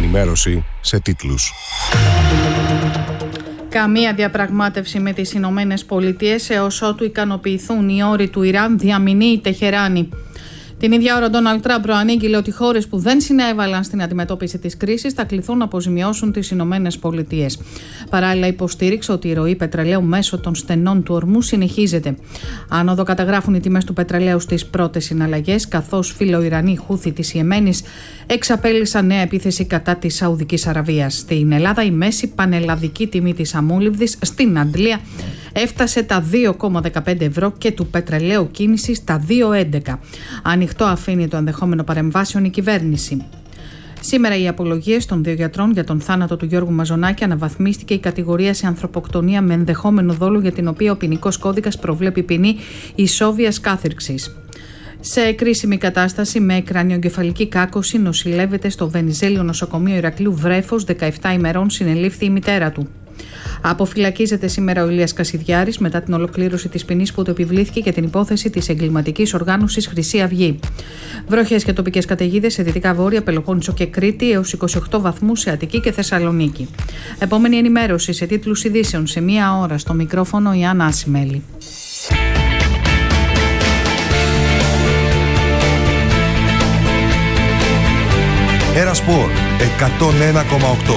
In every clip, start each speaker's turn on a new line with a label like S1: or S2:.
S1: ενημέρωση σε τίτλους.
S2: Καμία διαπραγμάτευση με τις Ηνωμένες Πολιτείες έως ότου ικανοποιηθούν οι όροι του Ιράν, διαμηνεί η Τεχεράνη. Την ίδια ώρα, ο Ντόναλντ Τραμπ προανήγγειλε ότι χώρες που δεν συνέβαλαν στην αντιμετώπιση της κρίσης θα κληθούν να αποζημιώσουν τις Ηνωμένες Πολιτείες. Παράλληλα, υποστήριξε ότι η ροή πετρελαίου μέσω των στενών του ορμού συνεχίζεται. Άνοδο καταγράφουν οι τιμές του πετρελαίου στις πρώτες συναλλαγές, καθώς φιλοϊρανοί Χούθι της Ιεμένης εξαπέλυσαν νέα επίθεση κατά της Σαουδικής Αραβίας. Στην Ελλάδα, η μέση πανελλαδική τιμή της αμόλυβδης στην Αντλία έφτασε τα 2,15 ευρώ και του πετρελαίου κίνησης τα 2,11. Ανοιχτό αφήνει το ενδεχόμενο παρεμβάσεων η κυβέρνηση. Σήμερα οι απολογίες των δύο γιατρών για τον θάνατο του Γιώργου Μαζονάκη αναβαθμίστηκε η κατηγορία σε ανθρωποκτονία με ενδεχόμενο δόλο, για την οποία ο ποινικός κώδικας προβλέπει ποινή ισόβιας κάθυρξης. Σε κρίσιμη κατάσταση με κρανιογκεφαλική κάκωση νοσηλεύεται στο Βενιζέλιο νοσοκομείο Ηρακλείου Βρέφος, 17 ημερών συνελήφθη η μητέρα του. Αποφυλακίζεται σήμερα ο Ηλίας Κασιδιάρης μετά την ολοκλήρωση της ποινής που του επιβλήθηκε για την υπόθεση της εγκληματικής οργάνωσης Χρυσή Αυγή. Βροχές και τοπικές καταιγίδες σε Δυτικά Βόρεια, Πελοπόννησο και Κρήτη, έως 28 βαθμούς σε Αττική και Θεσσαλονίκη. Επόμενη ενημέρωση σε τίτλους ειδήσεων σε μία ώρα. Στο μικρόφωνο η Άννα Ασημέλη.
S1: Ερασπορ 101,8.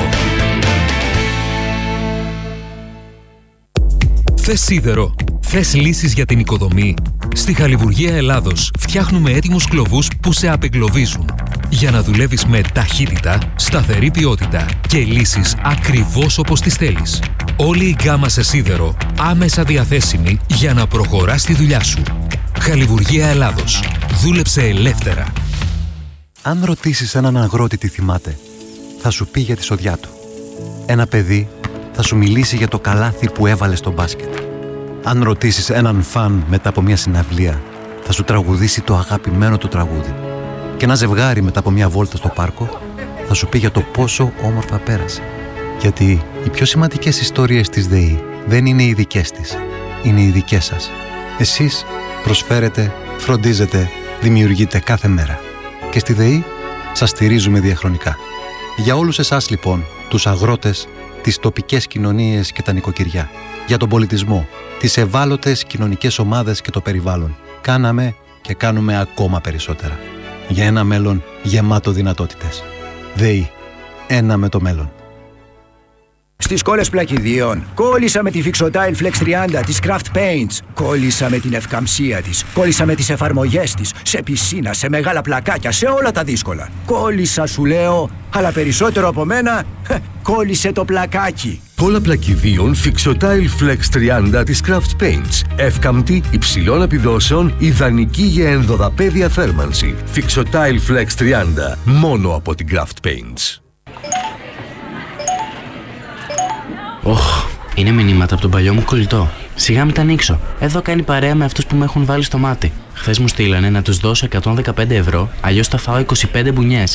S3: Θες σίδερο? Θες λύσεις για την οικοδομή? Στη Χαλιβουργία Ελλάδος φτιάχνουμε έτοιμους κλωβούς που σε απεγκλωβίζουν, για να δουλεύεις με ταχύτητα, σταθερή ποιότητα και λύσεις ακριβώς όπως τις θέλεις. Όλη η γκάμα σε σίδερο άμεσα διαθέσιμη για να προχωράς τη δουλειά σου. Χαλιβουργία Ελλάδος. Δούλεψε ελεύθερα.
S4: Αν ρωτήσεις έναν αγρότη τι θυμάται, θα σου πει για τη σοδιά του. Ένα παιδί θα σου μιλήσει για το καλάθι που έβαλε στο μπάσκετ. Αν ρωτήσεις έναν φαν μετά από μια συναυλία, θα σου τραγουδήσει το αγαπημένο του τραγούδι. Και ένα ζευγάρι μετά από μια βόλτα στο πάρκο θα σου πει για το πόσο όμορφα πέρασε. Γιατί οι πιο σημαντικές ιστορίες της ΔΕΗ δεν είναι οι δικές της, είναι οι δικές σας. Εσείς προσφέρετε, φροντίζετε, δημιουργείτε κάθε μέρα. Και στη ΔΕΗ σας στηρίζουμε διαχρονικά. Για όλους εσάς λοιπόν, τους αγρότες, τις τοπικές κοινωνίες και τα νοικοκυριά, για τον πολιτισμό, τις ευάλωτες κοινωνικές ομάδες και το περιβάλλον, κάναμε και κάνουμε ακόμα περισσότερα. Για ένα μέλλον γεμάτο δυνατότητες. ΔΕΗ. Ένα με το μέλλον.
S5: Στις κόλλες πλακιδίων, κόλλησα με τη Fixotile Flex 30 της Craft Paints. Κόλλησα με την ευκαμψία της. Κόλλησα με τις εφαρμογές της. Σε πισίνα, σε μεγάλα πλακάκια, σε όλα τα δύσκολα. Κόλλησα σου λέω, αλλά περισσότερο από μένα, κόλλησε το πλακάκι.
S6: Κόλλα πλακιδίων Fixotile Flex 30 της Craft Paints. Εύκαμπτη, υψηλών επιδόσεων, ιδανική για ενδοδαπέδια θέρμανση. Fixotile Flex 30, μόνο από την Craft Paints.
S7: Είναι μηνύματα από τον παλιό μου κολλητό. Σιγά μην τα ανοίξω. Εδώ κάνει παρέα με αυτούς που με έχουν βάλει στο μάτι. Χθες μου στείλανε να τους δώσω 115 ευρώ, αλλιώς θα φάω 25 μπουνιές.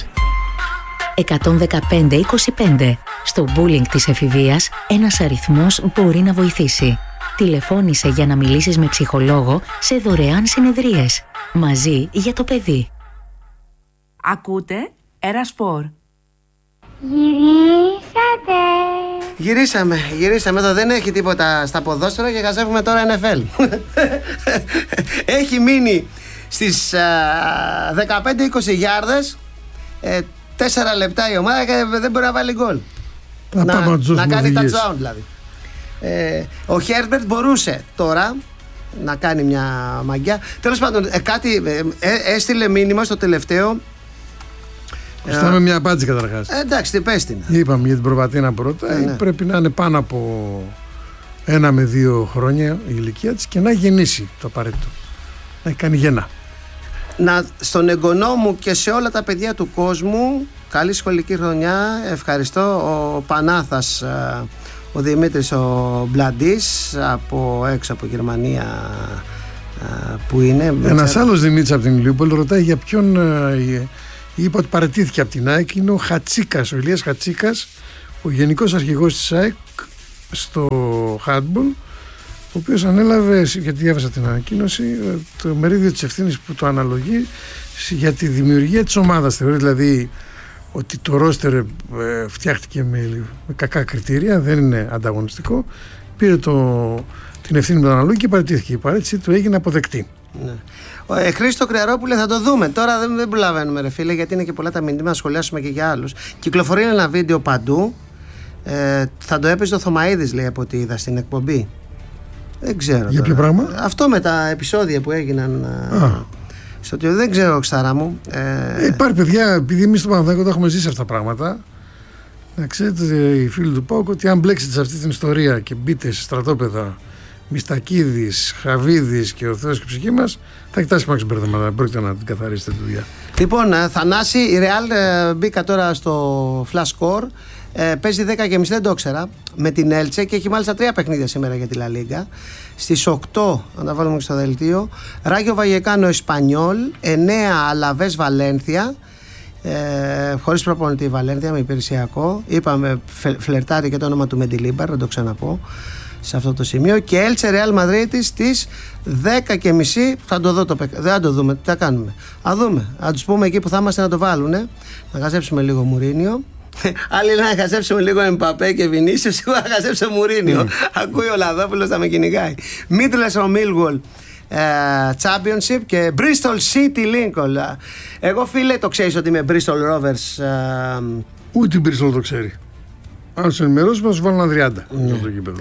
S8: 115-25. Στο bullying της εφηβείας, ένας αριθμός μπορεί να βοηθήσει. Τηλεφώνησε για να μιλήσεις με ψυχολόγο σε δωρεάν συνεδρίες. Μαζί για το παιδί.
S9: Ακούτε Ερασπορ.
S10: Γυρίσαμε εδώ, δεν έχει τίποτα στα ποδόσφαιρα και χαζεύουμε τώρα NFL. Έχει μείνει στις 15-20 γιάρδες, 4 λεπτά η ομάδα και δεν μπορεί να βάλει γκολ. Να κάνει touchdown δηλαδή. Ο Χέρμπερτ μπορούσε τώρα να κάνει μια μαγιά. Τέλος πάντων, έστειλε μήνυμα στο τελευταίο.
S11: Στάμε μια απάντηση καταρχάς.
S10: Εντάξει, τι πες την.
S11: Είπαμε για την προβατίνα πρώτα. Ναι. Πρέπει να είναι πάνω από 1 με 2 χρόνια η ηλικία της και να γεννήσει το απαραίτητο. Να κάνει γεννά.
S10: Στον εγγονό μου και σε όλα τα παιδιά του κόσμου, καλή σχολική χρονιά. Ευχαριστώ. Ο Πανάθας, ο Δημήτρης ο Μπλαντής, έξω από Γερμανία που είναι.
S11: Ένας άλλος Δημήτρης από την Ηλιούπολη ρωτάει για ποιον. Είπα ότι παραιτήθηκε από την ΑΕΚ. Είναι ο Χατσίκας, ο Ηλίας Χατσίκας, ο γενικός αρχηγός της ΑΕΚ στο handball, ο οποίος ανέλαβε, γιατί διάβασα την ανακοίνωση, το μερίδιο της ευθύνης που το αναλογεί για τη δημιουργία της ομάδας. Θεωρεί δηλαδή ότι το ρόστερ φτιάχτηκε με κακά κριτήρια, δεν είναι ανταγωνιστικό. Πήρε την ευθύνη με τον αναλόγη και παραιτήθηκε. Η παρέτηση του έγινε αποδεκτή.
S10: Ναι. Χρήστο Κρεαρόπουλε, θα το δούμε. Τώρα δεν προλαβαίνουμε, ρε φίλε, γιατί είναι και πολλά τα μηνύματα να σχολιάσουμε και για άλλους. Κυκλοφορεί ένα βίντεο παντού. Θα το έπαιζε ο Θωμαΐδης, λέει, από ό,τι είδα στην εκπομπή. Δεν ξέρω.
S11: Για ποιο πράγμα?
S10: Αυτό με τα επεισόδια που έγιναν. Δεν ξέρω, Ξάρα μου.
S11: Υπάρχει, παιδιά, επειδή εμείς στο Παναθηναϊκό τα έχουμε ζήσει αυτά τα πράγματα. Να ξέρετε, οι φίλοι του ΠΑΟΚ, ότι αν μπλέξετε σε αυτή την ιστορία και μπείτε σε στρατόπεδα Μιστακίδης, Χαβίδης και ο Θεός και η ψυχή μας, θα κοιτάξει μάξι μπερδεματά. Δεν πρόκειται να την καθαρίσετε τη δουλειά.
S10: Λοιπόν, Θανάση, η Real μπήκα τώρα στο Flash Score. Παίζει 10:30, δεν το ήξερα, με την Έλτσε και έχει μάλιστα 3 παιχνίδια σήμερα για τη Λα Λίγκα. Στις 8, να τα βάλουμε και στο δελτίο, Ράγιο Βαγεκάνο Εσπανιόλ, 9 Αλαβές Βαλένθια, χωρίς προπονητή η Βαλένθια, με υπηρεσιακό. Είπαμε, φλερτάρει και το όνομα του Μεντιλίμπαρ, να το ξαναπώ σε αυτό το σημείο. Και Έλτσε Ρεάλ Μαδρίτης στις 10:30. Θα το δω το παιχνίδι. Δεν θα το δούμε, τι θα κάνουμε? Θα δούμε. Θα τους πούμε εκεί που θα είμαστε να το βάλουνε. Να χαζέψουμε λίγο Μουρίνιο. Άλλοι να χαζέψουμε λίγο Εμπαπέ και Βινίσιους. Εγώ θα χαζέψω Μουρίνιο. Ακούει ο Λαδόπουλος, θα με κυνηγάει. Μίτλεσο Μίλγουολ Championship και Bristol City Lincoln. Εγώ, φίλε, το ξέρεις ότι είμαι Bristol Rovers?
S11: Ούτε η Bristol το ξέρει. Αν σε ενημερώσει, μας βάλουν ένα 30 για το γήπεδο.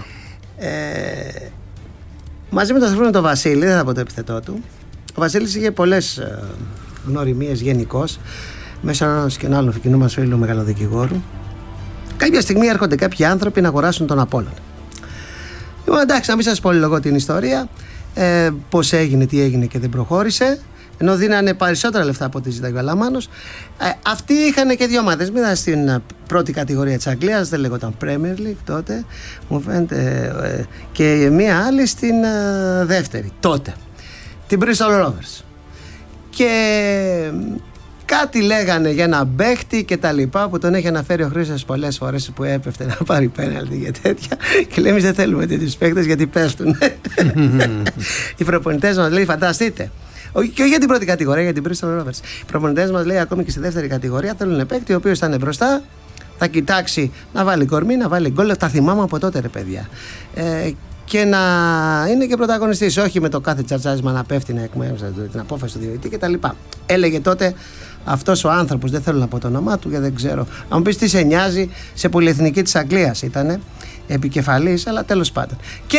S10: Μαζί με τον Θρόνο τον Βασίλη, δεν θα πω το επιθετό του. Ο Βασίλης είχε πολλές γνωριμίες γενικώς, μέσα ενός και άλλου κοινού μας φίλου μεγαλοδικηγόρου. Κάποια στιγμή έρχονται κάποιοι άνθρωποι να αγοράσουν τον Απόλλωνα. Λοιπόν, εντάξει, να μην σας πολυλογώ την ιστορία, πώς έγινε, τι έγινε και δεν προχώρησε, ενώ δίνανε περισσότερα λεφτά από ό,τι ζητάει ο Αλαμάνος. Αυτοί είχαν και δύο ομάδες. Μήνα στην πρώτη κατηγορία της Αγγλίας, δεν λέγονταν Premier League τότε, μου φαίνεται, και μία άλλη στην δεύτερη τότε, την Bristol Rovers. Και κάτι λέγανε για ένα παίχτη και τα λοιπά, που τον έχει αναφέρει ο Χρήστος πολλές φορές, που έπεφτε να πάρει πέναλτι και τέτοια, και λέμε, εμείς δεν θέλουμε τέτοιους παίχτες γιατί πέφτουν. Οι προπονητές μας, λέει, φανταστείτε, και όχι για την πρώτη κατηγορία, για την Bristol Rovers, οι προπονητές μας, λέει, ακόμη και στη δεύτερη κατηγορία θέλουν παίκτη ο οποίος θα είναι μπροστά, θα κοιτάξει να βάλει κορμί, να βάλει γκολ. Τα θυμάμαι από τότε, ρε παιδιά. Και να είναι και πρωταγωνιστής, όχι με το κάθε τσαρτσάρισμα να πέφτει να εκμεύσει την απόφαση του διαιτητή κτλ. Έλεγε τότε αυτός ο άνθρωπος, δεν θέλω να πω το όνομά του γιατί δεν ξέρω. Αν μου πεις τι σε νοιάζει, σε πολυεθνική της Αγγλίας ήτανε επικεφαλής, αλλά τέλος πάντων. Και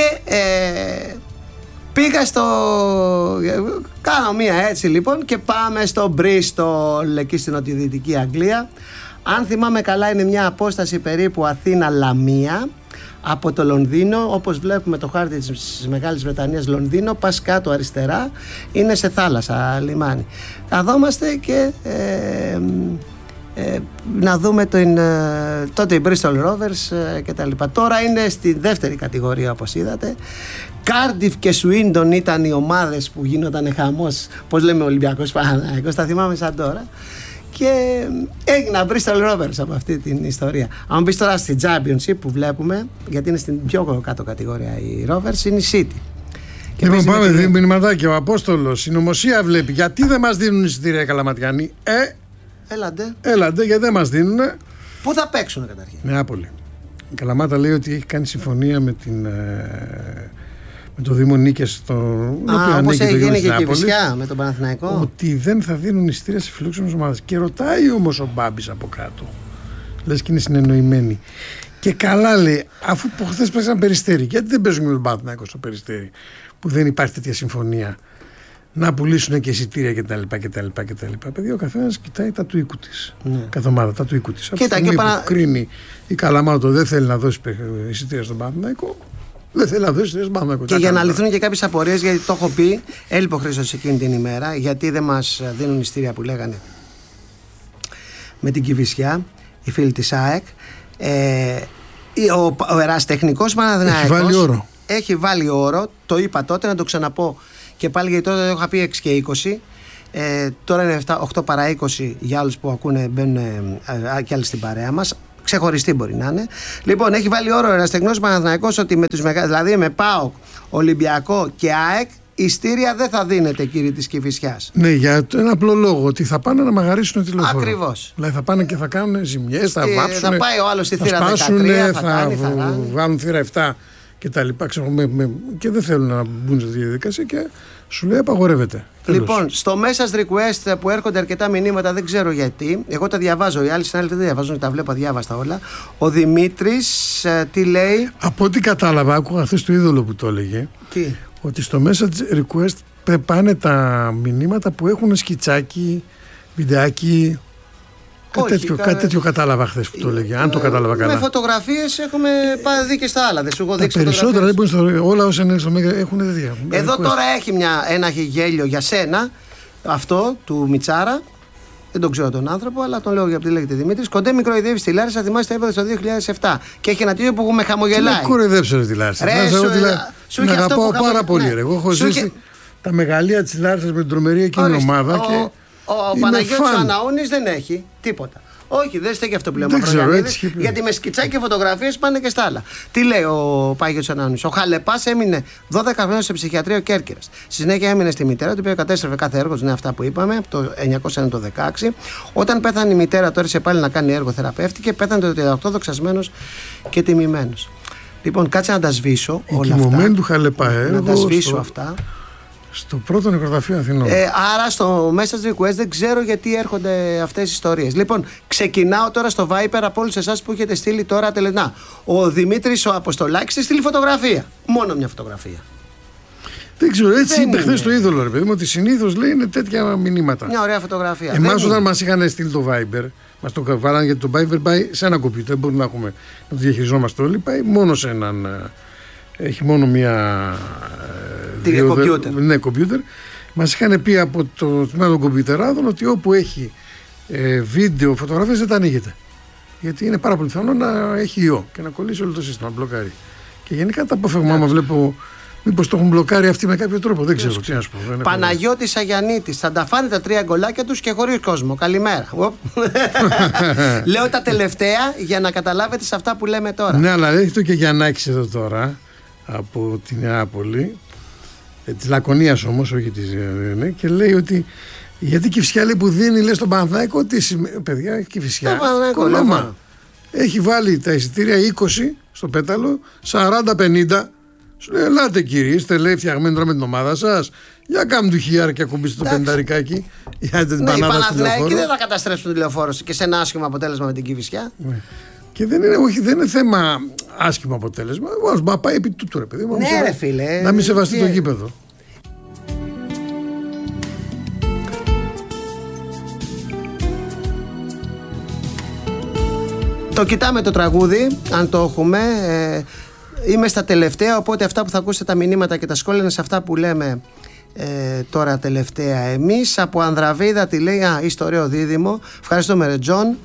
S10: πήγα κάνω μία έτσι λοιπόν και πάμε στο Bristol, εκεί στην νοτιοδυτική Αγγλία. Αν θυμάμαι καλά, είναι μια απόσταση περίπου Αθήνα-Λαμία από το Λονδίνο. Όπως βλέπουμε το χάρτη της Μεγάλης Βρετανίας, Λονδίνο, πας κάτω αριστερά, είναι σε θάλασσα, λιμάνι. Καθόμαστε και να δούμε τότε η Bristol Rovers και τα λοιπά. Τώρα είναι στη δεύτερη κατηγορία, όπως είδατε. Cardiff και Swindon ήταν οι ομάδες που γίνονταν χαμός, πώς λέμε, Ολυμπιακός Παναθηναϊκός, τα θυμάμαι σαν τώρα. Και έγινα Bristol Rovers από αυτή την ιστορία. Αν μπεις τώρα στη Championship που βλέπουμε, γιατί είναι στην πιο κάτω κατηγορία οι Rovers, είναι η City.
S11: Λοιπόν, πάμε δύο μηνυματάκια. Ο Απόστολος, συνωμοσία βλέπει. Γιατί δεν μας δίνουν εισιτήρια οι Καλαματιανοί? Έλαντε, γιατί δεν μας δίνουν.
S10: Πού θα παίξουν καταρχήν?
S11: Νεάπολη. Η Καλαμάτα λέει ότι έχει κάνει συμφωνία με το Δήμο Νίκες,
S10: όπως έγινε και η Κηφισιά με τον Παναθηναϊκό,
S11: ότι δεν θα δίνουν εισιτήρια σε φιλόξενες ομάδες. Και ρωτάει όμως ο Μπάμπης από κάτω, λες και είναι συνεννοημένοι. Και καλά λέει, αφού χθες παίξαν Περιστέρι, γιατί δεν παίζουν με τον Παναθηναϊκό στο Περιστέρι, που δεν υπάρχει τέτοια συμφωνία να πουλήσουν και εισιτήρια κτλ. Παιδιά, ο καθένας κοιτάει τα του οίκου της. Κάθε ομάδα τα του οίκου της. Από τη στιγμή που κρίνει η Καλαμάτα δεν θέλει να δώσει εισιτήρια στον Παναθηναϊκό, δεν θέλει να δώσει εισιτήρια στον Παναθηναϊκό.
S10: Και για να λυθούν και κάποιες απορίες, γιατί το έχω πει, έλειπε ο Χρήστος εκείνη την ημέρα, γιατί δεν μας δίνουν εισιτήρια που λέγανε με την Κηφισιά, οι φίλοι της ΑΕΚ. Ο ερασιτεχνικός Παναθηναϊκός έχει βάλει όρο, το είπα τότε, να το ξαναπώ και πάλι, γιατί τότε το είχα πει 6 και 20. Τώρα είναι 8 παρά 20 για άλλους που ακούνε, μπαίνουν και άλλοι στην παρέα μας. Ξεχωριστή μπορεί να είναι. Λοιπόν, έχει βάλει όρο ο ερασιτεχνικός Παναθηναϊκός ότι με τους δηλαδή με ΠΑΟΚ, Ολυμπιακό και ΑΕΚ, ειστήρια δεν θα δίνετε, κύριοι της Κηφισιάς.
S11: Ναι, για ένα απλό λόγο, ότι θα πάνε να μαγαρίσουν τη λεωφόρο.
S10: Ακριβώς.
S11: Δηλαδή θα πάνε και θα κάνουν ζημιές, θα βάψουν.
S10: Θα πάει ο άλλος στη θύρα 13,
S11: θα βγάλουν θύρα 7 και τα λοιπά. Και δεν θέλουν να μπουν σε διαδικασία και σου λέει απαγορεύεται.
S10: Λοιπόν, στο message request που έρχονται αρκετά μηνύματα, δεν ξέρω γιατί. Εγώ τα διαβάζω. Οι άλλοι συνάδελφοι δεν διαβάζουν, τα βλέπω αδιάβαστα όλα. Ο Δημήτρης τι λέει?
S11: Από ό,τι κατάλαβα, άκουγα χθες το είδωλο που το έλεγε.
S10: Τι?
S11: Ότι στο message request πάνε τα μηνύματα που έχουν σκιτσάκι, βιντεάκι. Κάτι τέτοιο κατάλαβα χθες που το έλεγε. Αν το κατάλαβα καλά.
S10: Με φωτογραφίες έχουμε δει και στα άλλα. Δεν σου έχω δείξει.
S11: Τα περισσότερα λοιπόν, όλα όσα είναι στο Μέγα έχουν τέτοια.
S10: Εδώ τώρα έχει ένα γέλιο για σένα. Αυτό του Μιτσάρα. Δεν τον ξέρω τον άνθρωπο, αλλά τον λέω γιατί λέγεται Δημήτρης. Κοντέ με κοροϊδεύει στη Λάρισα, θυμάστε έπαθε το 2007. Και έχει ένα τίτλο που με χαμογελάει.
S11: Τι κοροϊδέψω τη Λάρισα. Την αγαπάω πάρα πολύ. Εγώ έχω ζήσει τα μεγαλεία τη Λάρισα με την τρομερή εκείνη ομάδα.
S10: Ο Παναγιώτης Αναούνης δεν έχει τίποτα. Όχι, δεν στέκει αυτό πλέον. Γιατί με σκιτσάκι και φωτογραφίες πάνε και στα άλλα. Τι λέει ο Παναγιώτης Αναούνης? Ο Χαλεπάς έμεινε 12 χρόνια σε ψυχιατρίο Κέρκυρας. Στη συνέχεια έμεινε στη μητέρα του, η οποία κατέστρεφε κάθε έργο. Είναι αυτά που είπαμε, από το 1916. Όταν πέθανε η μητέρα, τώρα σε πάλι να κάνει έργο, θεραπεύτηκε. Πέθανε το 38 δοξασμένος και τιμημένος. Λοιπόν, κάτσε να τα σβήσω όλα αυτά.
S11: Του Χαλεπά,
S10: να τα σβήσω αυτά.
S11: Στο πρώτο νεκροταφείο Αθηνών.
S10: Άρα στο message request δεν ξέρω γιατί έρχονται αυτές οι ιστορίες. Λοιπόν, ξεκινάω τώρα στο Viper από όλους εσάς που έχετε στείλει τώρα τελενά. Ο Δημήτρης ο Αποστολάκης έχει στείλει φωτογραφία. Μόνο μια φωτογραφία.
S11: Δεν ξέρω, έτσι είπε χθες το είδωλο, ρε παιδί μου, ότι συνήθως λέει είναι τέτοια μηνύματα.
S10: Μια ωραία φωτογραφία.
S11: Εμάς όταν μας είχαν στείλει το Viper, μας το βάλανε γιατί το Viper πάει σε ένα κομπιούτερ. Δεν μπορούμε να το διαχειριζόμαστε όλοι. Πάει μόνο σε έναν. Έχει μόνο μία.
S10: Κομπιούτερ.
S11: Ναι, κομπιούτερ. Μας είχαν πει από το τμήμα των κομπιουτεράδων ότι όπου έχει βίντεο, φωτογραφίες δεν τα ανοίγεται. Γιατί είναι πάρα πολύ πιθανό να έχει ιό και να κολλήσει όλο το σύστημα, να μπλοκάρει. Και γενικά τα αποφεύγουμε. Άμα βλέπω μήπως το έχουν μπλοκάρει αυτοί με κάποιο τρόπο. Δεν ξέρω τι να σου πω.
S10: Παναγιώτης Αγιαννίτης. Θα τα φάνε τα 3 γκολάκια τους και χωρίς κόσμο. Καλημέρα. Λέω τα τελευταία για να καταλάβετε σε αυτά που λέμε τώρα.
S11: Ναι, αλλά έχει το και Γιαννάκης εδώ τώρα από την Νεάπολη. Της Λακωνίας όμως, όχι της. Ναι, και λέει ότι γιατί Κηφισιά λέει που δίνει, λέει στον Παναθηναϊκό, τι σημαίνει. Παιδιά, Κηφισιά. Κολόμα. Έχει βάλει τα εισιτήρια 20 στο πέταλο, 40-50. Σου λέει, ελάτε κύριε, είστε λέει φτιαγμένοι τώρα με την ομάδα σας. Για κάνουν του χιλιάρα και ακουμπήστε το πενταρικάκι. Για την πανάδα στη λεωφόρο. Οι
S10: Παναθηναϊκοί δεν θα καταστρέψουν τη λεωφόρο και σε ένα άσχημο αποτέλεσμα με την Κηφισιά.
S11: Ναι. Και δεν είναι θέμα άσχημο αποτέλεσμα. Εγώ πάει επί τούτου, ρε παιδί μου.
S10: Ναι, ρε φίλε.
S11: Να μην σεβαστεί το γήπεδο.
S10: Το κοιτάμε το τραγούδι, αν το έχουμε. Είμαι στα τελευταία, οπότε αυτά που θα ακούσετε τα μηνύματα και τα σχόλια είναι σε αυτά που λέμε τώρα τελευταία εμείς. Από Ανδραβίδα τη λέει, είστε ωραίο δίδυμο. Ευχαριστούμε ρε Τζον.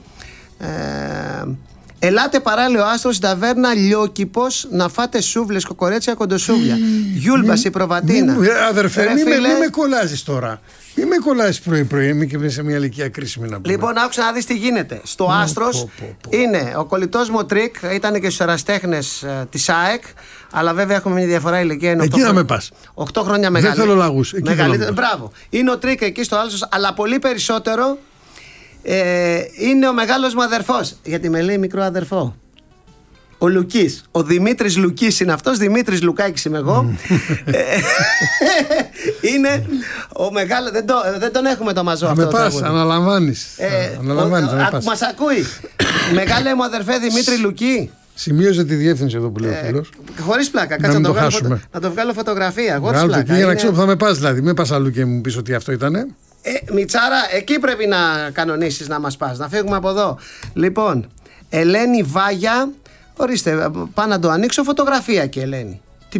S10: Ελάτε παράλληλο άστρο στην ταβέρνα Λιόκηπος να φάτε σούβλες, κοκορέτσια, κοντοσούβλια. Γιούλμπας η προβατίνα.
S11: Αδερφέ, μην με κολλάζεις τώρα. Μην με κολλάζεις πρωί-πρωί, είμαι και σε μια ηλικία κρίσιμη να πούμε.
S10: Λοιπόν, άκουσα να δεις τι γίνεται. Στο Άστρος είναι ο κολλητός Μοτρίκ, ήταν και στους εραστέχνες της ΑΕΚ, αλλά βέβαια έχουμε μια διαφορά ηλικία.
S11: Εκεί να με πας.
S10: 8 χρόνια μεγαλύτερο.
S11: Δεν θέλω λαγούς.
S10: Μπράβο. Είναι ο Τρίκ εκεί στο Άστρος, αλλά πολύ περισσότερο είναι ο μεγάλος μου αδερφός. Γιατί με λέει μικρό αδερφό. Ο Λουκής, ο Δημήτρης Λουκής είναι αυτός, Δημήτρης Λουκάκης είμαι εγώ. Είναι ο μεγάλος, δεν τον έχουμε το μαζό αυτό.
S11: Με πας, αναλαμβάνεις.
S10: Μας ακούει. Μεγάλε μου αδερφέ Δημήτρη Λουκή.
S11: Σημείωσε τη διεύθυνση εδώ που λέει ο φίλος.
S10: Χωρίς πλάκα, κάτσε να το βγάλω φωτογραφία.
S11: Βγάλω το εκεί για να ξέρω που θα με πας δηλαδή. Μην πας αλλού και μου πεις ότι αυτό ήτανε.
S10: Μιτσάρα, εκεί πρέπει να κανονίσεις να μας πας, να φύγουμε από εδώ. Λοιπόν, Ελένη Βάγια. Ορίστε, πάω να το ανοίξω, φωτογραφία και Ελένη.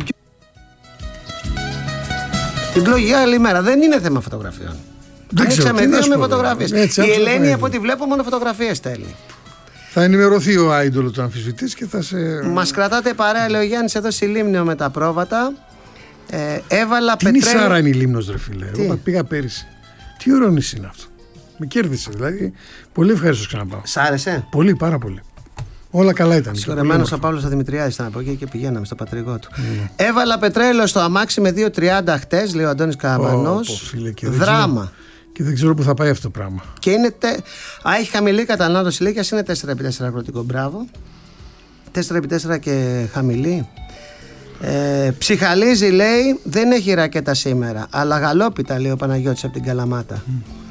S10: Την πλογιά άλλη μέρα. Δεν είναι θέμα φωτογραφιών. Ανοίξαμε δύο με φωτογραφίες. Η Ελένη από ό,τι βλέπω μόνο φωτογραφίες στέλνει.
S11: Θα ενημερωθεί ο άιντολο του αμφισβητής και θα σε...
S10: Μας κρατάτε παρέα, λέει ο Γιάννης, εδώ στη Λίμνιο με τα πρόβατα. Έβαλα
S11: πετρέλαιο. Τι νησάρα είναι η Λίμνος ρε φίλε. Εγώ πήγα πέρυσι. Τι ωραίο νησί είναι αυτό. Με κέρδισε δηλαδή. Πολύ ευχαριστώ ξαναπάω.
S10: Σ' άρεσε?
S11: Πολύ, πάρα πολύ. Όλα καλά ήταν.
S10: Συγχωρεμένος ο Παύλος Δημητριάδης ήταν από εκεί και πηγαίναμε στο πατρικό του. Έβαλα πετρέλαιο στο αμάξι με 2,30 χτες, λέει ο Αντώνης Καραμανός. Δράμα.
S11: Και δεν ξέρω πού θα πάει αυτό το πράγμα.
S10: Και είναι έχει χαμηλή κατανάλωση, λέει, και ας είναι 4x4 αγροτικό. Μπράβο. 4x4 και χαμηλή. Ψυχαλίζει, λέει, δεν έχει ρακέτα σήμερα, αλλά γαλόπιτα, λέει ο Παναγιώτης από την Καλαμάτα.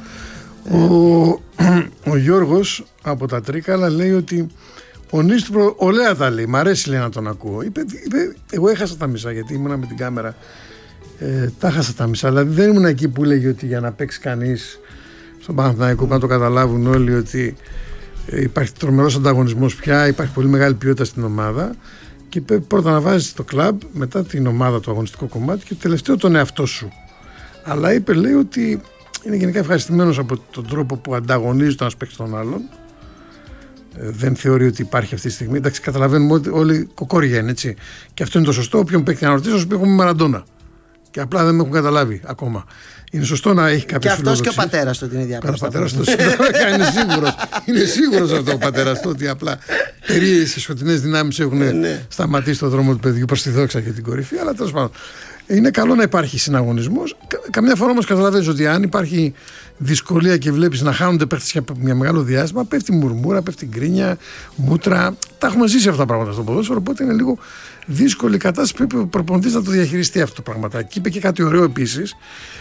S11: Ο Γιώργος από τα Τρίκαλα λέει ότι ο Νίστρο, ωραία τα λέει, μ' αρέσει, λέει, να τον ακούω. Είπε, εγώ έχασα τα μισά γιατί ήμουνα με την κάμερα. Τα έχασα τα μισά, δηλαδή δεν ήμουν εκεί που λέγει ότι για να παίξει κανείς στον Παναθηναϊκό, να το καταλάβουν όλοι ότι υπάρχει τρομερός ανταγωνισμός πια, υπάρχει πολύ μεγάλη ποιότητα στην ομάδα και πρώτα να βάζεις το κλαμπ, μετά την ομάδα, το αγωνιστικό κομμάτι και τελευταίο τον εαυτό σου. Αλλά είπε, λέει, ότι είναι γενικά ευχαριστημένος από τον τρόπο που ανταγωνίζει το ένας παίκτης τον άλλον. Δεν θεωρεί ότι υπάρχει αυτή τη στιγμή. Εντάξει, καταλαβαίνουμε ότι όλοι κοκόρια είναι, έτσι. Και αυτό είναι το σωστό. Όποιον παίκτη να ρωτήσω, σου πει: έχουμε Μαραντόνα. Και απλά δεν με έχουν καταλάβει ακόμα. Είναι σωστό να έχει κάποιες φιλοδοξίες.
S10: Και αυτός και ο πατέρας του την ίδια
S11: απόσταση. Ο πατέρας του είναι σίγουρος. Είναι σίγουρος αυτό ο πατέρας του, ότι απλά περίεργες σκοτεινές δυνάμεις έχουν σταματήσει το δρόμο του παιδιού προς τη δόξα και την κορυφή. Αλλά τέλος πάντων. Είναι καλό να υπάρχει συναγωνισμός. Καμιά φορά όμως καταλαβαίνεις ότι αν υπάρχει δυσκολία και βλέπεις να χάνονται παίχτες για μια μεγάλο διάστημα, πέφτει μουρμούρα, πέφτει γκρίνια, μούτρα. Τα έχουμε ζήσει αυτά τα πράγματα στο ποδόσφαιρο. Οπότε είναι λίγο δύσκολη η κατάσταση. Πρέπει ο προπονητής να το διαχειριστεί αυτό το πραγματάκι. Είπε και κάτι ωραίο επίσης,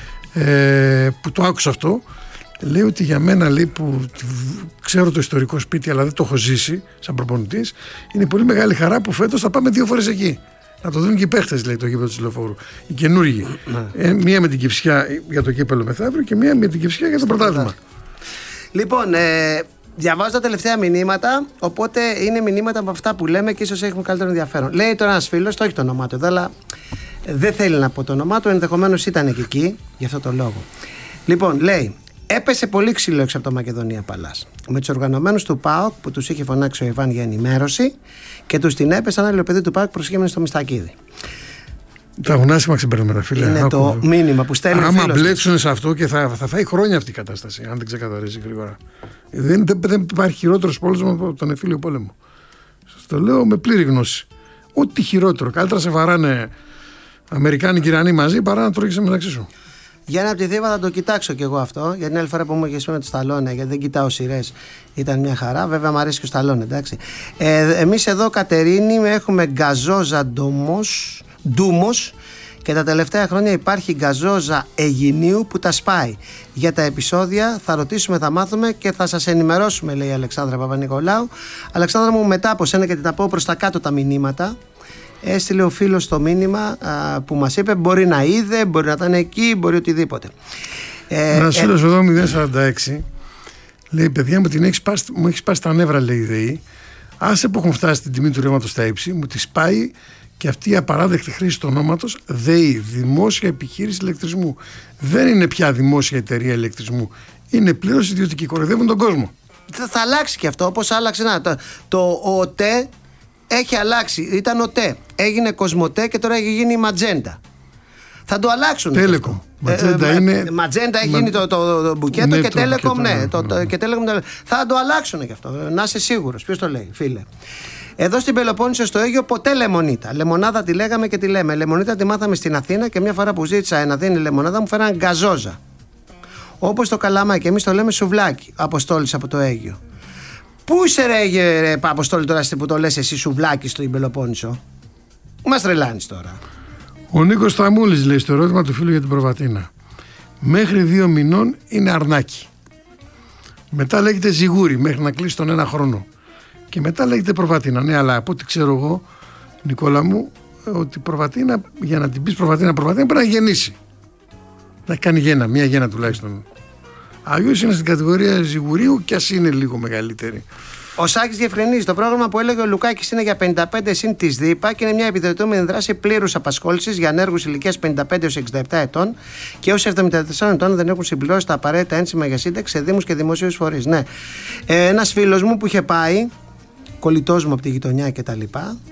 S11: που το άκουσα αυτό. Λέει ότι για μένα, λέει, που ξέρω το ιστορικό σπίτι, αλλά δεν το έχω ζήσει σαν προπονητής, είναι πολύ μεγάλη χαρά που φέτος θα πάμε 2 φορές εκεί. Να το δουν και οι παίχτες, λέει, το γήπεδο της Λεωφόρου. Οι καινούργοι. Μία με την Κηφισιά για το κύπελλο μεθαύριο και μία με την Κηφισιά για το πρωτάθλημα.
S10: Λοιπόν, διαβάζω τα τελευταία μηνύματα, οπότε είναι μηνύματα από αυτά που λέμε και ίσως έχουν καλύτερο ενδιαφέρον. Λέει τώρα ένας φίλος, το έχει το όνομά του εδώ, αλλά δεν θέλει να πω το όνομά του, ενδεχομένως ήταν και εκεί, γι' αυτό το λόγο. Λοιπόν, λέει, έπεσε πολύ ξύλο έξω από το Μακεδονία Παλάς. Με τους οργανωμένους του ΠΑΟΚ που τους είχε φωνάξει ο Ιβάν για ενημέρωση και τους την έπεσαν άλλο παιδί του ΠΑΟΚ προσχήμενοι στο Μιστακίδη.
S11: Τα έχουν άσχημα ξεπερνούμενα, φίλε.
S10: Είναι το μήνυμα που στέλνει.
S11: Άμα μπλέξουν σε αυτό και θα φάει χρόνια αυτή η κατάσταση, αν δεν ξεκαθαρίσει γρήγορα. Δεν υπάρχει χειρότερος πόλεμος από τον εμφύλιο πόλεμο. Σας το λέω με πλήρη γνώση. Ό,τι χειρότερο. Καλύτερα σε βαράνε Αμερικάνοι και Ιρανοί μαζί παρά να τρώγεσαι μεταξύ σου.
S10: Για ένα από τη Θήβα θα το κοιτάξω κι εγώ αυτό. Γιατί την άλλη φορά που μου είχε πει με το Σταλόνε, γιατί δεν κοιτάω σειρές, ήταν μια χαρά. Βέβαια, μου αρέσει και ο Σταλόνε, εντάξει. Εμείς εδώ, Κατερίνη, έχουμε γκαζόζα ντούμος και τα τελευταία χρόνια υπάρχει γκαζόζα Αιγινίου που τα σπάει. Για τα επεισόδια θα ρωτήσουμε, θα μάθουμε και θα σας ενημερώσουμε, λέει η Αλεξάνδρα Παπα-Νικολάου. Αλεξάνδρα μου, μετά από σένα, γιατί τα πω προς τα κάτω τα μηνύματα. Έστειλε ο φίλος το μήνυμα που μας είπε, μπορεί να είδε, μπορεί να ήταν εκεί, μπορεί οτιδήποτε.
S11: Ένας φίλος εδώ 046 λέει, παιδιά μου, μου έχει σπάσει τα νεύρα, λέει η ΔΕΗ. Άσε που έχουν φτάσει στην τιμή του ρεύματος στα ύψη, μου τη σπάει και αυτή η απαράδεκτη χρήση του ονόματος ΔΕΗ, Δημόσια Επιχείρηση Ηλεκτρισμού. Δεν είναι πια δημόσια εταιρεία ηλεκτρισμού, είναι πλήρως ιδιωτική, κοροϊδεύουν τον κόσμο.
S10: Θα αλλάξει και αυτό, όπως άλλαξε το ΟΤΕ. Έχει αλλάξει. Ήταν ο ΤΕ. Έγινε Κοσμοτέ και τώρα έχει γίνει η Ματζέντα. Θα το αλλάξουν.
S11: Τέλεκομ.
S10: Ματζέντα έχει γίνει το μπουκέτο και Τέλεκομ, ναι. Θα το αλλάξουν και αυτό. Να είσαι σίγουρος. Ποιος το λέει, φίλε. Εδώ στην Πελοπόννησο στο Αίγυο ποτέ λεμονίτα. Λεμονάδα τη λέγαμε και τη λέμε. Λεμονίτα τη μάθαμε στην Αθήνα και μια φορά που ζήτησα να δίνει λεμονάδα μου φέραν γκαζόζα. Όπως το καλαμάκι. Εμείς το λέμε σουβλάκι. Αποστόλης από το Αίγυο. Πού είσαι ρε Αποστόλη τώρα που το λες εσύ σουβλάκι στο Πελοπόννησο? Μας τρελάνεις τώρα.
S11: Ο Νίκος Σταμούλης λέει στο ερώτημα του φίλου για την προβατίνα. Μέχρι 2 μηνών είναι αρνάκι. Μετά λέγεται ζιγούρι μέχρι να κλείσει τον 1 χρόνο. Και μετά λέγεται προβατίνα. Ναι, αλλά από ό,τι ξέρω εγώ, Νικόλα μου, ότι προβατίνα, για να την πεις προβατίνα πρέπει να γεννήσει. Να κάνει γένα, μια γένα τουλάχιστον. Αλλιώς είναι στην κατηγορία ζιγουρίου και ας είναι λίγο μεγαλύτερη.
S10: Ο Σάκης διευκρινίζει, το πρόγραμμα που έλεγε ο Λουκάκης είναι για 55 συν της ΔΥΠΑ και είναι μια επιδοτούμενη δράση πλήρους απασχόλησης για ανέργους ηλικίας 55 έως 67 ετών και έως 74 ετών δεν έχουν συμπληρώσει τα απαραίτητα ένσημα για σύνταξη σε δήμους και δημοσίους φορείς. Ναι. Ένας φίλος μου που είχε πάει, κολλητός μου από τη γειτονιά κτλ.,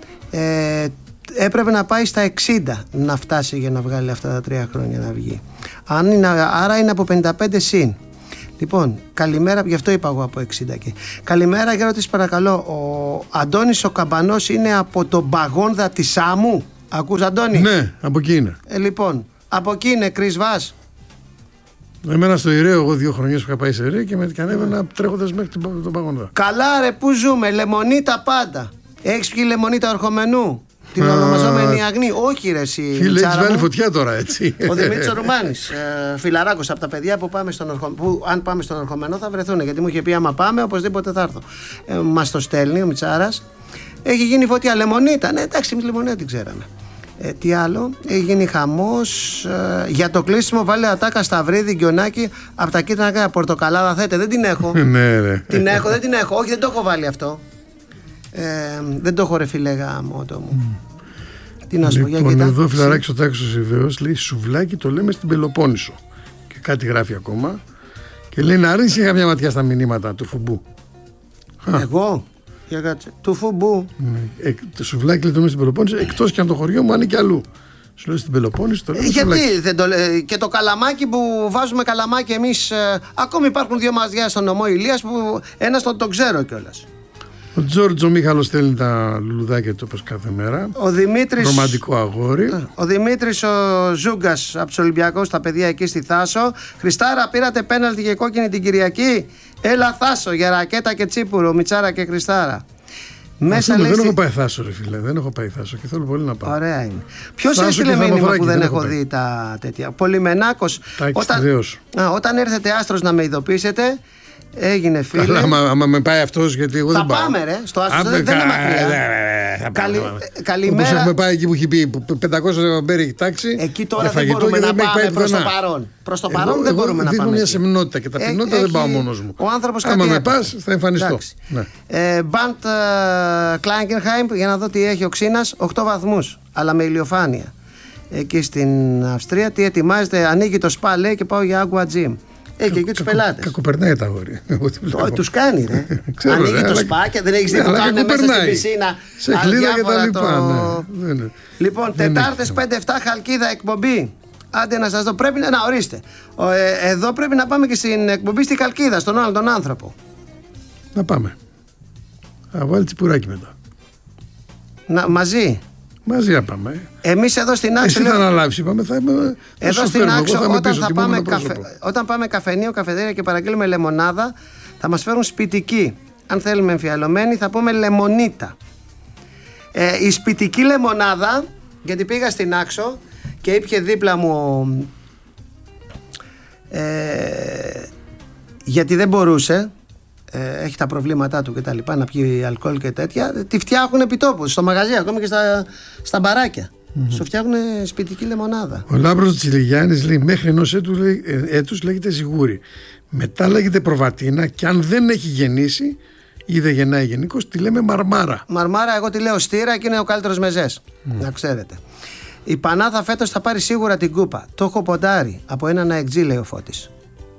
S10: έπρεπε να πάει στα 60 να φτάσει για να βγάλει αυτά τα 3 χρόνια να βγει. Άρα είναι από 55 συν. Λοιπόν, καλημέρα, γι' αυτό είπα εγώ από 60 και. Καλημέρα, για ρωτήσεις παρακαλώ. Ο Αντώνης ο Καμπανός είναι από τον Παγόνδα της Σάμου. Ακούς, Αντώνη?
S11: Ναι, από εκεί είναι.
S10: Λοιπόν, από εκεί είναι Chris Βάς.
S11: Εμένα στο Ηραίο, εγώ 2 χρονιές που είχα πάει σε Ηραίο και με ανέβαινα τρέχοντας μέχρι τον Παγόνδα.
S10: Καλά, ρε, πού ζούμε, λεμονίτα πάντα. Έχεις πιει λεμονίτα ορχομενού? Την ονομαζόμενη Αγνή. Όχι, ρε, εσύ.
S11: Φίλε, έχεις βάλει φωτιά τώρα, έτσι.
S10: Ο Δημήτρης ο Ρουμάνης, φιλαράκος από τα παιδιά που πάμε που αν πάμε στον Ορχομενό θα βρεθούν. Γιατί μου είχε πει: άμα πάμε, οπωσδήποτε θα έρθω. Μας το στέλνει ο Μιτσάρας. Έχει γίνει φωτιά, λεμονίτα. Ναι, εντάξει, εμείς λεμονίτα την ξέραμε. Τι άλλο, έχει γίνει χαμός. Για το κλείσιμο, βάλε ατάκα Σταυρίδη, Γκιονάκη από τα κίτρινα πορτοκαλάδα. Θέτε, δεν την έχω.
S11: Ναι.
S10: Την έχω, δεν την έχω. Όχι, δεν το έχω βάλει αυτό. Δεν το έχω, ρε φίλε, γάμο το μου. Τι να σου πω, για
S11: κοιτά. Εδώ φιλαράκι ο Τάξος Ιβαίος λέει: σουβλάκι το λέμε στην Πελοπόννησο. Και κάτι γράφει ακόμα. Και λέει να ρίξει καμιά ματιά στα μηνύματα του Φουμπού.
S10: Εγώ? Για κάτσε. Του Φουμπού.
S11: Το σουβλάκι λέει το λέμε στην Πελοπόννησο, εκτός και αν το χωριό μου ανήκει αλλού. Σου λέω στην Πελοπόννησο το λέμε.
S10: Γιατί δεν το λέει. Και το καλαμάκι που βάζουμε καλαμάκι εμείς. Ακόμη υπάρχουν 2 μαζιά στον νομό Ηλίας που ένας τον ξέρω κιόλας.
S11: Ο Τζόρτζο Μίχαλος στέλνει τα λουλουδάκια του όπως κάθε μέρα.
S10: Ο Δημήτρης,
S11: ρομαντικό αγόρι.
S10: Ο Δημήτρης ο Ζούγκας από τους Ολυμπιακούς, τα παιδιά εκεί στη Θάσο. Χριστάρα, πήρατε πέναλτι και κόκκινη την Κυριακή? Έλα Θάσο για ρακέτα και τσίπουρο, Μιτσάρα και Χριστάρα.
S11: Μέσα δεν έχω πάει Θάσο, ρε φίλε. Δεν έχω πάει Θάσο και θέλω πολύ να πάω.
S10: Ωραία είναι. Ποιος έστειλε μήνυμα που δεν έχω δει τα τέτοια? Πολυμενάκος. Όταν έρθετε Άστρος να με ειδοποιήσετε. Έγινε, φίλε.
S11: Καλά, άμα με πάει αυτός, γιατί εγώ
S10: θα
S11: δεν πάω.
S10: Θα πάμε, ρε. Στο Άστρο δεν είναι μακριά. Καλημέρα.
S11: Όπως έχουμε πάει εκεί που έχει πει 500 μπέρι τάξη.
S10: Εκεί τώρα δεν μπορούμε να πάμε προς το παρόν. Προς το παρόν δεν μπορούμε να πάμε.
S11: Δίνω μια σεμνότητα και ταπεινότητα δεν πάω μόνος μου.
S10: Ο άνθρωπος κάτι.
S11: Άμα με πας θα εμφανιστώ.
S10: Μπαντ Κλάγκενχάιμ, για να δω τι έχει ο Ξίνας. 8 βαθμούς, αλλά με ηλιοφάνεια. Εκεί στην Αυστρία τι ετοιμάζεται? Ανοίγει το σπα, λέει, και πάω για Aqua Gym. Έχει εκεί τους πελάτες.
S11: Κακοπερνάει τα αγόρια.
S10: Τους κάνει, ρε. Ανοίγει το σπα και δεν έχεις δει που κάνουν μέσα στην πισίνα.
S11: Σε χλίδα και τα λοιπά.
S10: Λοιπόν, Τετάρτες 5-7 Χαλκίδα εκπομπή. Άντε να σας δω. Πρέπει να ορίστε. Εδώ πρέπει να πάμε και στην εκπομπή στη Χαλκίδα, στον άλλο τον άνθρωπο.
S11: Να πάμε. Θα βάλει τσιπουράκι μετά.
S10: Μαζί.
S11: Μαζί να πάμε.
S10: Εμείς εδώ στην Άξο.
S11: Εσύ θα αναλάβεις, είπαμε.
S10: Εδώ στην Άξο, όταν πάμε καφενείο, καφετέρια και παραγγείλουμε λεμονάδα, θα μας φέρουν σπιτική. Αν θέλουμε εμφιαλωμένη, θα πούμε λεμονίτα. Η σπιτική λεμονάδα, γιατί πήγα στην Άξο και ήπια δίπλα μου. Γιατί δεν μπορούσε. Έχει τα προβλήματά του και τα λοιπά, να πιει αλκοόλ και τέτοια, τη φτιάχνουν επί τόπου, στο μαγαζί, ακόμη και στα μπαράκια. Σου φτιάχνουν σπιτική λεμονάδα.
S11: Ο Λάμπρος Τσιλιγιάννης λέει: μέχρι ενός έτους λέγεται ζιγούρι. Μετά λέγεται προβατίνα και αν δεν έχει γεννήσει ή δεν γεννάει γενικώς, τη λέμε μαρμάρα.
S10: Μαρμάρα, εγώ τη λέω στήρα και είναι ο καλύτερος μεζές. Να ξέρετε. Η Πανάθα φέτος θα πάρει σίγουρα την κούπα. Το έχω ποντάρει από έναν αεκτζή, λέει ο Φώτης.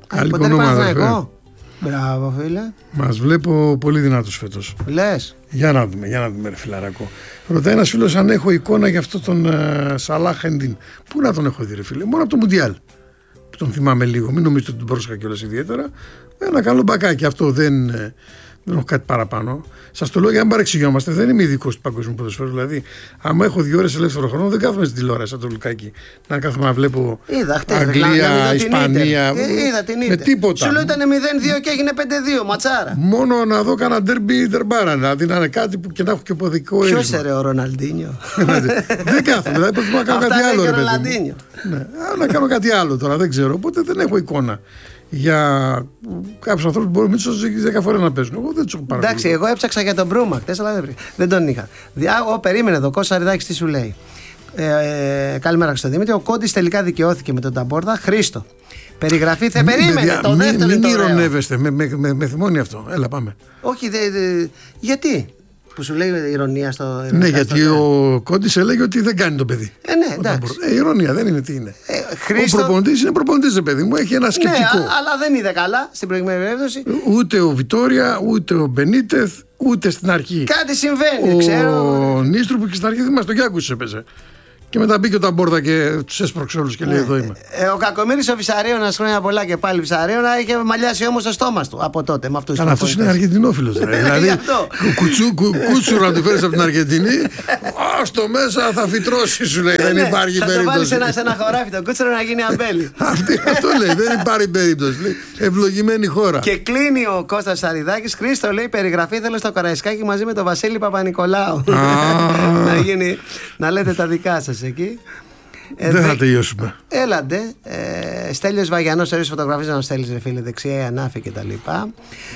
S10: Μπράβο, φίλε.
S11: Μας βλέπω πολύ δυνατούς φέτος.
S10: Λες.
S11: Για να δούμε, ρε φιλαράκο. Ρωτάει ένας φίλος αν έχω εικόνα για αυτό τον Σαλάχ Εντίν. Πού να τον έχω δει, ρε φίλε? Μόνο από το Μουντιάλ. Που τον θυμάμαι λίγο. Μην νομίζετε ότι τον πρόσεχα κιόλας ιδιαίτερα. Ένα καλό μπακάκι αυτό. Δεν έχω κάτι παραπάνω. Σας το λέω για να μην παρεξηγιόμαστε. Δεν είμαι ειδικός του παγκόσμιου ποδοσφαίρου. Δηλαδή, άμα έχω 2 ώρες ελεύθερο χρόνο, δεν κάθομαι στην τηλεόραση σαν το Λουκάκι. Να κάθομαι να βλέπω Αγγλία, Ισπανία.
S10: Είδα την
S11: με τίποτα.
S10: Σου λέω ήταν 0-2 και έγινε 5-2. Ματσάρα.
S11: Μόνο να δω κανένα ντέρμπι τερμπάρα. Δηλαδή να είναι κάτι που και να έχω και ποδικό έρισμα.
S10: Ποιος είναι ο Ροναλντίνιο?
S11: Δεν κάθομαι. Δηλαδή πρέπει να κάνω κάτι άλλο. Να κάνω κάτι άλλο τώρα. Δεν ξέρω. Οπότε δεν έχω εικόνα. Για κάποιους ανθρώπους που μπορούν να 10 φορές να παίζουν. Εγώ δεν τους έχω πάρει.
S10: Εντάξει, εγώ έψαξα για τον Μπρούμακ. Δεν τον είχα. Περίμενε εδώ, Κώστα Ριδάκης τι σου λέει. Καλημέρα στον Δημήτρη. Ο Κόντις τελικά δικαιώθηκε με τον Ταμπόρδα. Χρήστο. Περιγραφή θα περίμενε. Το δεύτερο.
S11: Μην ηρωνεύεστε. Με θυμώνει αυτό. Έλα, πάμε.
S10: Όχι, γιατί. Που σου λέει ηρωνία στο.
S11: Ναι, γιατί ο Κόντις έλεγε ότι δεν κάνει το παιδί.
S10: Ναι, εντάξει.
S11: Ηρωνία δεν είναι, τι είναι.
S10: Χρήστο...
S11: Ο προπονητής είναι προπονητής, παιδί μου, έχει ένα σκεπτικό.
S10: Ναι, αλλά δεν είδε καλά στην προηγούμενη περίπτωση.
S11: Ούτε ο Βιτόρια, ούτε ο Μπενίτεθ, ούτε στην αρχή.
S10: Κάτι συμβαίνει, ξέρω.
S11: Ο Νίστρου που και στην αρχή θυμάστε, το Γιάκους έπαιζε. Και μετά μπήκε ο Ταμπόρδα και τους έσπρωξε όλους και λέει εδώ είμαι.
S10: Ο Κακομοίρης ο Βυσαρίωνας, χρόνια πολλά και πάλι Βυσαρίωνα, είχε μαλλιάσει όμως το στόμα του από τότε με αυτούς τους.
S11: Αλλά αυτός είναι Αργεντινόφιλος. Δηλαδή, κούτσουρο να του φέρεις από την Αργεντινή, στο μέσα θα φυτρώσει, σου λέει. Δεν υπάρχει περίπτωση. Θα
S10: το βάλεις σε ένα χωράφι το κούτσουρο να γίνει αμπέλι.
S11: Αυτό λέει, δεν υπάρχει περίπτωση. Ευλογημένη χώρα.
S10: Και κλείνει ο Κώστας Σαριδάκης. Χρήστο, λέει, περιγραφή θέλω στο Καραϊσκάκι μαζί με τον Βασίλη Παπα-Νικολάου. Να λέτε τα δικά σας εκεί.
S11: Δεν θα τελειώσουμε.
S10: Έλαντε. Στέλιος Βαγιανός, ωραίες φωτογραφίες να στέλνεις, ρε φίλε, δεξιά, η ανάφη και τα λοιπά.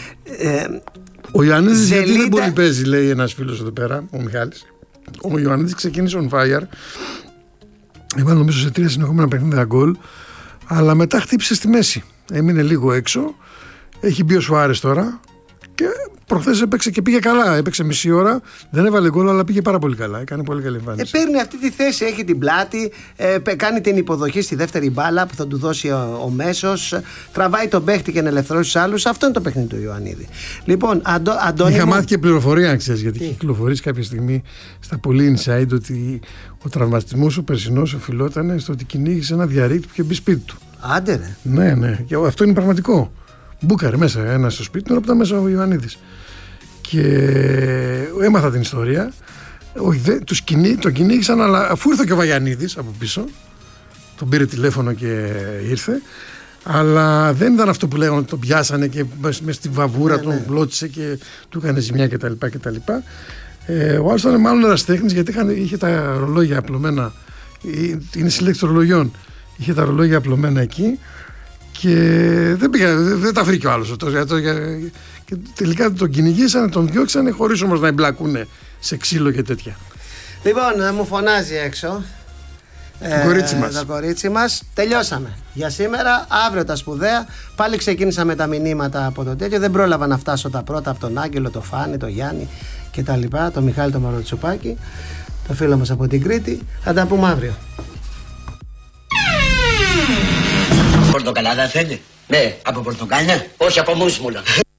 S11: Ο Ιωαννίδης γιατί δεν πολύ παίζει, λέει ένας φίλος εδώ πέρα, ο Μιχάλης. Ο Ιωαννίδης ξεκίνησε on fire. Έβαλε νομίζω σε 3 συνεχόμενα παιχνίδια γκολ, αλλά μετά χτύπησε στη μέση. Έμεινε λίγο έξω. Έχει μπει ο Σουάρες τώρα. Και προχθές έπαιξε και πήγε καλά. Έπαιξε μισή ώρα, δεν έβαλε γκολ, αλλά πήγε πάρα πολύ καλά. Έκανε πολύ καλή εμφάνιση.
S10: Παίρνει αυτή τη θέση, έχει την πλάτη, κάνει την υποδοχή στη δεύτερη μπάλα που θα του δώσει ο μέσος, τραβάει τον παίχτη και να ελευθερώσει τους άλλους. Αυτό είναι το παιχνίδι του Ιωαννίδη. Λοιπόν, Αντώνη.
S11: Είχα μάθει και πληροφορία, αν ξέρεις, γιατί είχε κυκλοφορήσει κάποια στιγμή στα πολύ inside ότι ο τραυματισμός ο περσινός οφειλόταν στο ότι κυνήγησε ένα διαρρήκτη που είχε μπει σπίτι του.
S10: Άντε, ρε.
S11: Ναι, και αυτό είναι πραγματικό. Μπούκαρε μέσα ένα στο σπίτι του, από τα μέσα ο Ιωαννίδης. Και έμαθα την ιστορία. Τον κυνήγησαν, αλλά αφού ήρθε και ο Βαγιαννίδης από πίσω, τον πήρε τηλέφωνο και ήρθε. Αλλά δεν ήταν αυτό που λέγανε ότι τον πιάσανε και μέσα στη βαβούρα τον πλώτισε και του έκανε ζημιά κτλ. Ο άλλος ήταν μάλλον ερασιτέχνης, γιατί είχε τα ρολόγια απλωμένα. Είναι συλλέξη ρολογιών. Είχε τα ρολόγια απλωμένα εκεί. Και δεν τα βρήκε ο άλλος. Και τελικά τον κυνηγήσανε, τον διώξανε, χωρίς όμως να εμπλακούν σε ξύλο και τέτοια.
S10: Λοιπόν, μου φωνάζει έξω το κορίτσι μας. Τελειώσαμε για σήμερα. Αύριο τα σπουδαία. Πάλι ξεκίνησα με τα μηνύματα από το τέτοιο. Δεν πρόλαβα να φτάσω τα πρώτα από τον Άγγελο, το Φάνη, το Γιάννη και τα λοιπά. Το Μιχάλη, το Μαροτσοπάκη, το φίλο μας από την Κρήτη. Θα τα πούμε αύριο.
S12: Πορτοκαλάδα θέλει? Ναι, από πορτοκάλια, όχι από μουσμουλα.